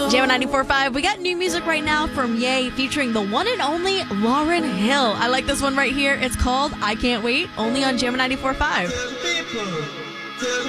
Jam 94.5. We got new music right now from Ye featuring the one and only Lauryn Hill. I like this one right here. It's called I Can't Wait, only on Jam 94.5.